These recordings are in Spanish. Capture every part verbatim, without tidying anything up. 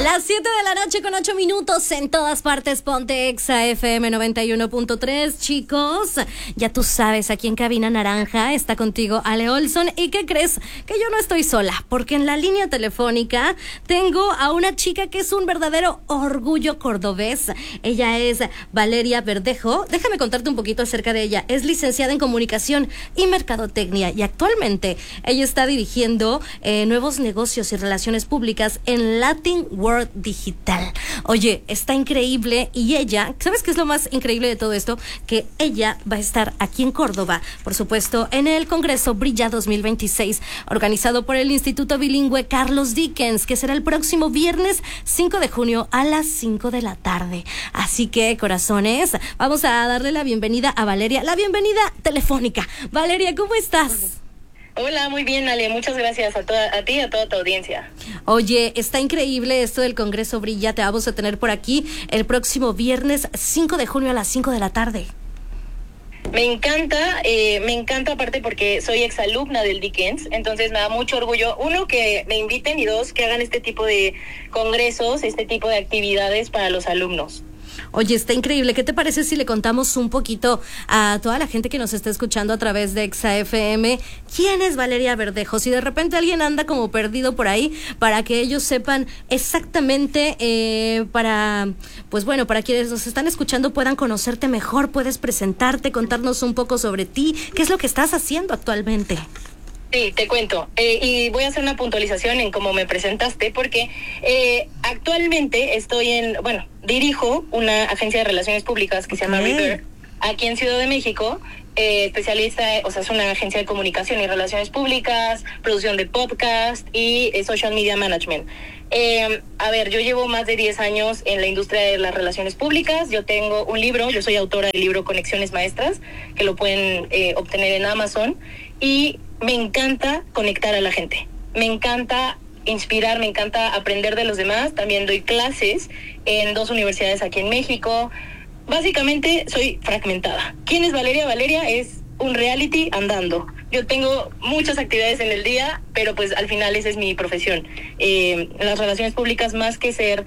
Las siete de la noche con ocho minutos en todas partes. Ponte Exa F M noventa y uno punto tres. Chicos, ya tú sabes, aquí en Cabina Naranja está contigo Ale Olson. ¿Y qué crees? Que yo no estoy sola, porque en la línea telefónica tengo a una chica que es un verdadero orgullo cordobés. Ella es Valeria Verdejo. Déjame contarte un poquito acerca de ella. Es licenciada en Comunicación y Mercadotecnia y actualmente ella está dirigiendo eh, nuevos negocios y relaciones públicas en Latin World Digital. Oye, está increíble. Y ella, ¿sabes qué es lo más increíble de todo esto? Que ella va a estar aquí en Córdoba, por supuesto, en el Congreso Brilla dos mil veintiséis, organizado por el Instituto Bilingüe Carlos Dickens, que será el próximo viernes cinco de junio a las cinco de la tarde. Así que, corazones, vamos a darle la bienvenida a Valeria, la bienvenida telefónica. Valeria, ¿cómo estás? Hola, muy bien, Ale, muchas gracias a, toda, a ti y a toda tu audiencia. Oye, está increíble esto del Congreso Brilla. Te vamos a tener por aquí el próximo viernes cinco de junio a las cinco de la tarde. Me encanta, eh, me encanta aparte porque soy exalumna del Dickens, entonces me da mucho orgullo, uno, que me inviten y dos, que hagan este tipo de congresos, este tipo de actividades para los alumnos. Oye, está increíble. ¿Qué te parece si le contamos un poquito a toda la gente que nos está escuchando a través de Exa F M quién es Valeria Verdejo? Si de repente alguien anda como perdido por ahí, para que ellos sepan exactamente, eh, para, pues bueno, para quienes nos están escuchando puedan conocerte mejor, puedes presentarte, contarnos un poco sobre ti, qué es lo que estás haciendo actualmente. Sí, te cuento. Eh, y voy a hacer una puntualización en cómo me presentaste, porque eh, actualmente estoy en, bueno, dirijo una agencia de relaciones públicas que se llama River, aquí en Ciudad de México, eh, especialista, o sea, es una agencia de comunicación y relaciones públicas, producción de podcast y eh, social media management. Eh, a ver, yo llevo más de diez años en la industria de las relaciones públicas. Yo tengo un libro, yo soy autora del libro Conexiones Maestras, que lo pueden eh, obtener en Amazon, y me encanta conectar a la gente, me encanta inspirar, me encanta aprender de los demás. También doy clases en dos universidades aquí en México. Básicamente soy fragmentada. ¿Quién es Valeria? Valeria es un reality andando. Yo tengo muchas actividades en el día, pero pues al final esa es mi profesión. Eh, las relaciones públicas, más que ser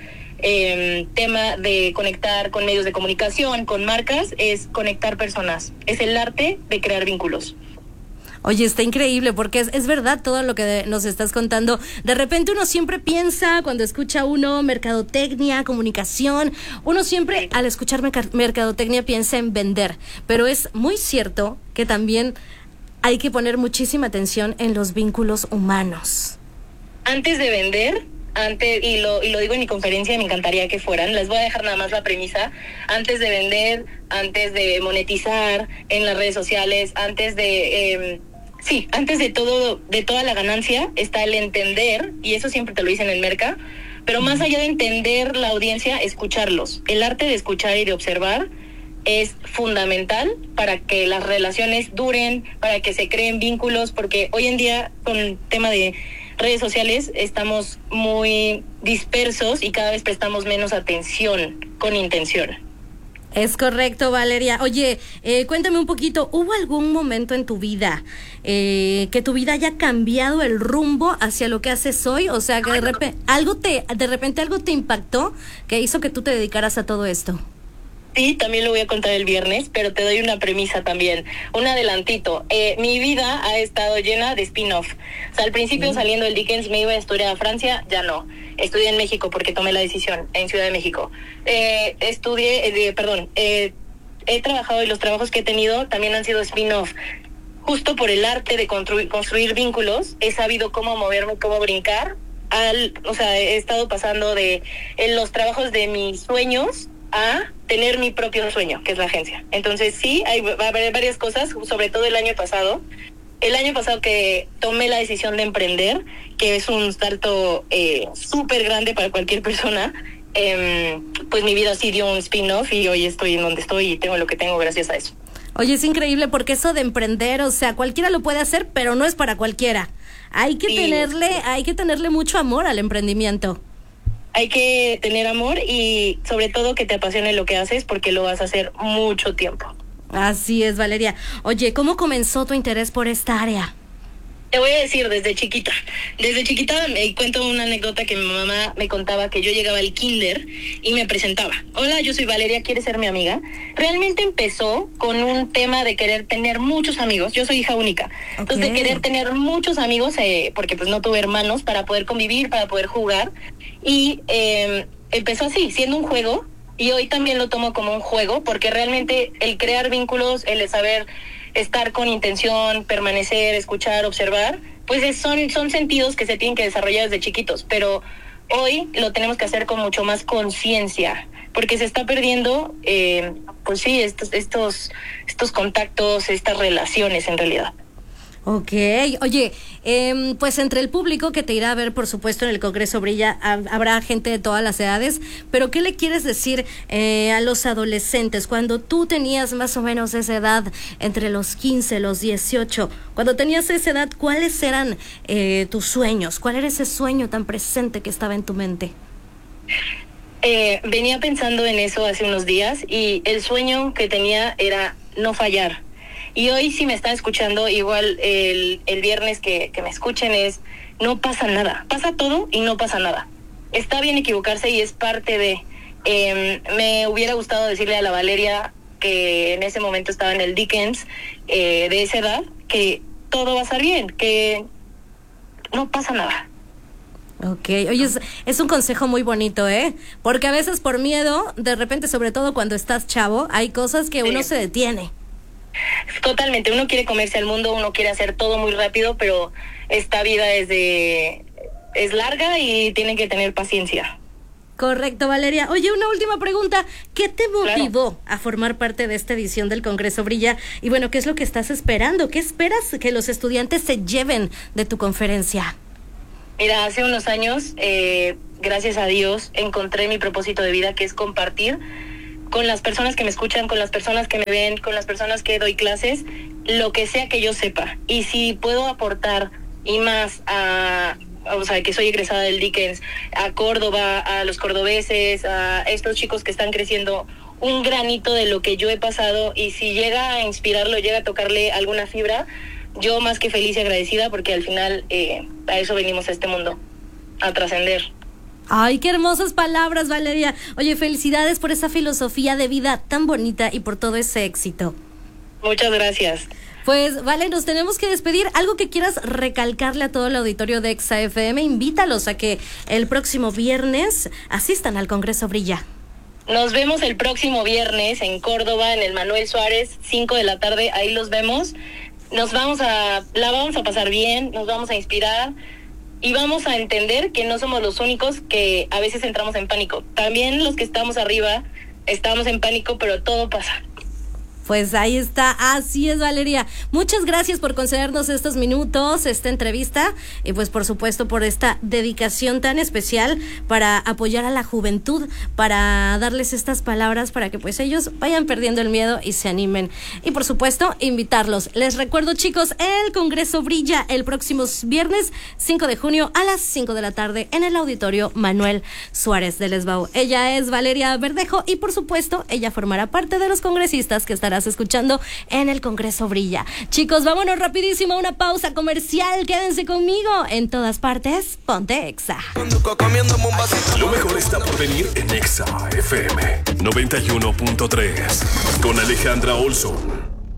eh, tema de conectar con medios de comunicación, con marcas, es conectar personas. Es el arte de crear vínculos. Oye, está increíble porque es, es verdad todo lo que de, nos estás contando. De repente uno siempre piensa, cuando escucha uno mercadotecnia, comunicación, uno siempre al escuchar merc- mercadotecnia piensa en vender. Pero es muy cierto que también hay que poner muchísima atención en los vínculos humanos. Antes de vender, antes, y lo, y lo digo en mi conferencia, y me encantaría que fueran, les voy a dejar nada más la premisa: antes de vender, antes de monetizar en las redes sociales, antes de... Eh, Sí, antes de todo, de toda la ganancia está el entender, y eso siempre te lo dicen en Merca, pero más allá de entender la audiencia, escucharlos. El arte de escuchar y de observar es fundamental para que las relaciones duren, para que se creen vínculos, porque hoy en día con el tema de redes sociales estamos muy dispersos y cada vez prestamos menos atención con intención. Es correcto, Valeria. Oye, eh, cuéntame un poquito, ¿hubo algún momento en tu vida eh, que tu vida haya cambiado el rumbo hacia lo que haces hoy? O sea, que de repente algo te, de repente algo te impactó que hizo que tú te dedicaras a todo esto. Sí, también lo voy a contar el viernes, pero te doy una premisa también, un adelantito. Eh, mi vida ha estado llena de spin-off. O sea, al principio mm. saliendo del Dickens me iba a estudiar a Francia, ya no. Estudié en México porque tomé la decisión, en Ciudad de México. Eh, estudié, eh, perdón, eh, he trabajado y los trabajos que he tenido también han sido spin-off. Justo por el arte de construir, construir vínculos, he sabido cómo moverme, cómo brincar. Al, o sea, he estado pasando de en los trabajos de mis sueños a tener mi propio sueño, que es la agencia. Entonces sí, hay, va a haber varias cosas, sobre todo el año pasado. El año pasado que tomé la decisión de emprender, que es un salto eh, súper grande para cualquier persona, eh, pues mi vida sí dio un spin-off y hoy estoy en donde estoy y tengo lo que tengo gracias a eso. Oye, es increíble porque eso de emprender, o sea, cualquiera lo puede hacer, pero no es para cualquiera. Hay que sí. tenerle, hay que tenerle mucho amor al emprendimiento. Hay que tener amor y sobre todo que te apasione lo que haces, porque lo vas a hacer mucho tiempo. Así es, Valeria. Oye, ¿cómo comenzó tu interés por esta área? Te voy a decir, desde chiquita. Desde chiquita me cuento una anécdota que mi mamá me contaba, que yo llegaba al kinder y me presentaba. Hola, yo soy Valeria, ¿quieres ser mi amiga? Realmente empezó con un tema de querer tener muchos amigos. Yo soy hija única. Okay. Entonces, de querer tener muchos amigos, eh, porque pues no tuve hermanos, para poder convivir, para poder jugar. Y eh, empezó así, siendo un juego. Y hoy también lo tomo como un juego, porque realmente el crear vínculos, el saber estar con intención, permanecer, escuchar, observar, pues es, son, son sentidos que se tienen que desarrollar desde chiquitos, pero hoy lo tenemos que hacer con mucho más conciencia, porque se está perdiendo, eh, pues sí, estos, estos, estos contactos, estas relaciones en realidad. Ok, oye, eh, pues entre el público que te irá a ver, por supuesto, en el Congreso Brilla, ha, habrá gente de todas las edades, pero ¿qué le quieres decir eh, a los adolescentes? Cuando tú tenías más o menos esa edad, entre los quince, los dieciocho, cuando tenías esa edad, ¿cuáles eran eh, tus sueños? ¿Cuál era ese sueño tan presente que estaba en tu mente? Eh, venía pensando en eso hace unos días y el sueño que tenía era no fallar. Y hoy, si me están escuchando, igual el, el viernes que, que me escuchen es, no pasa nada, pasa todo y no pasa nada. Está bien equivocarse y es parte de... Eh, me hubiera gustado decirle a la Valeria, que en ese momento estaba en el Dickens, eh, de esa edad, que todo va a estar bien, que no pasa nada. Ok, oye, es, es un consejo muy bonito, ¿eh? Porque a veces por miedo, de repente, sobre todo cuando estás chavo, hay cosas que sí. Uno se detiene. Totalmente, uno quiere comerse al mundo, uno quiere hacer todo muy rápido, pero esta vida es de es larga y tienen que tener paciencia. Correcto, Valeria. Oye, una última pregunta, ¿qué te motivó claro. a formar parte de esta edición del Congreso Brilla? Y bueno, ¿qué es lo que estás esperando? ¿Qué esperas que los estudiantes se lleven de tu conferencia? Mira, hace unos años, eh, gracias a Dios, encontré mi propósito de vida, que es compartir con las personas que me escuchan, con las personas que me ven, con las personas que doy clases, lo que sea que yo sepa. Y si puedo aportar y más a, o sea, que soy egresada del Dickens, a Córdoba, a los cordobeses, a estos chicos que están creciendo, un granito de lo que yo he pasado, y si llega a inspirarlo, llega a tocarle alguna fibra, yo más que feliz y agradecida, porque al final eh, a eso venimos a este mundo, a trascender. Ay, qué hermosas palabras, Valeria. Oye, felicidades por esa filosofía de vida tan bonita y por todo ese éxito. Muchas gracias. Pues, vale, nos tenemos que despedir. ¿Algo que quieras recalcarle a todo el auditorio de Exa F M? Invítalos a que el próximo viernes asistan al Congreso Brilla. Nos vemos el próximo viernes en Córdoba, en el Manuel Suárez, cinco de la tarde. Ahí los vemos. Nos vamos a, la vamos a pasar bien, nos vamos a inspirar. Y vamos a entender que no somos los únicos que a veces entramos en pánico. También los que estamos arriba estamos en pánico, pero todo pasa. Pues ahí está, así es, Valeria. Muchas gracias por concedernos estos minutos, esta entrevista, y pues por supuesto por esta dedicación tan especial para apoyar a la juventud, para darles estas palabras para que pues ellos vayan perdiendo el miedo y se animen. Y por supuesto, invitarlos. Les recuerdo, chicos, el Congreso Brilla el próximo viernes cinco de junio a las cinco de la tarde en el Auditorio Manuel Suárez de Lesbao. Ella es Valeria Verdejo y por supuesto ella formará parte de los congresistas que estarán escuchando en el Congreso Brilla. Chicos, vámonos rapidísimo a una pausa comercial. Quédense conmigo. En todas partes, ponte Exa. Lo mejor está por venir en Exa F M noventa y uno punto tres con Alejandra Olson.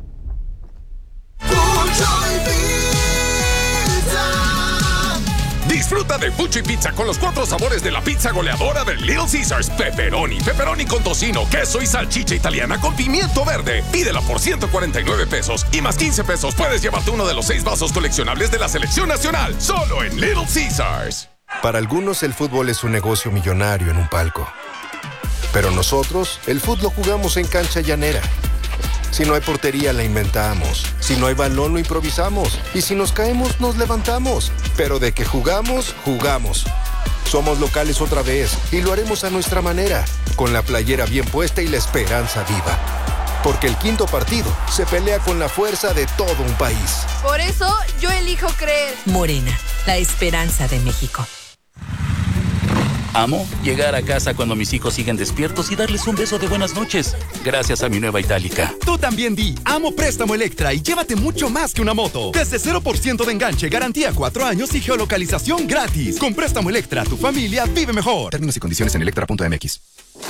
Disfruta de Fuchi Pizza con los cuatro sabores de la pizza goleadora de Little Caesars. Pepperoni, pepperoni con tocino, queso y salchicha italiana con pimiento verde. Pídela por ciento cuarenta y nueve pesos y más quince pesos puedes llevarte uno de los seis vasos coleccionables de la selección nacional. Solo en Little Caesars. Para algunos el fútbol es un negocio millonario en un palco. Pero nosotros el fútbol lo jugamos en cancha llanera. Si no hay portería, la inventamos. Si no hay balón, lo improvisamos. Y si nos caemos, nos levantamos. Pero de que jugamos, jugamos. Somos locales otra vez y lo haremos a nuestra manera, con la playera bien puesta y la esperanza viva. Porque el quinto partido se pelea con la fuerza de todo un país. Por eso, yo elijo creer. Morena, la esperanza de México. Amo llegar a casa cuando mis hijos siguen despiertos y darles un beso de buenas noches, gracias a mi nueva Itálica. Tú también di, amo Préstamo Electra y llévate mucho más que una moto. Desde cero por ciento de enganche, garantía cuatro años y geolocalización gratis. Con Préstamo Electra, tu familia vive mejor. Términos y condiciones en electra punto m x.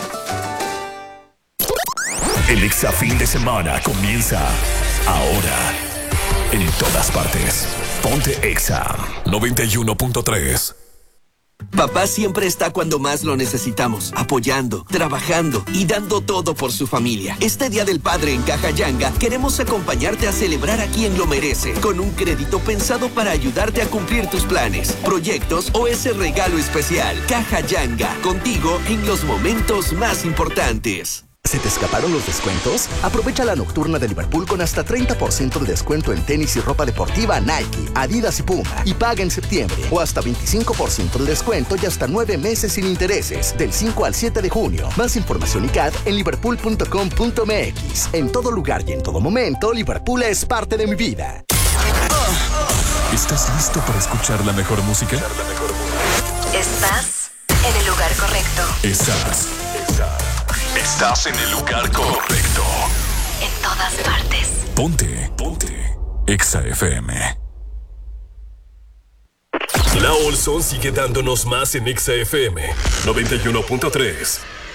El Exa fin de semana comienza ahora. En todas partes. Ponte Exa noventa y uno punto tres. Papá siempre está cuando más lo necesitamos, apoyando, trabajando y dando todo por su familia. Este Día del Padre en Caja Yanga queremos acompañarte a celebrar a quien lo merece, con un crédito pensado para ayudarte a cumplir tus planes, proyectos o ese regalo especial. Caja Yanga, contigo en los momentos más importantes. ¿Se te escaparon los descuentos? Aprovecha la nocturna de Liverpool con hasta treinta por ciento de descuento en tenis y ropa deportiva Nike, Adidas y Puma. Y paga en septiembre. O hasta veinticinco por ciento de descuento y hasta nueve meses sin intereses. Del cinco al siete de junio. Más información y C A D en liverpool punto com punto m x. En todo lugar y en todo momento, Liverpool es parte de mi vida. ¿Estás listo para escuchar la mejor música? Estás en el lugar correcto. Estás. Estás en el lugar correcto. En todas partes. Ponte, ponte. Exa F M. La Olson sigue dándonos más en Exa F M noventa y uno punto tres.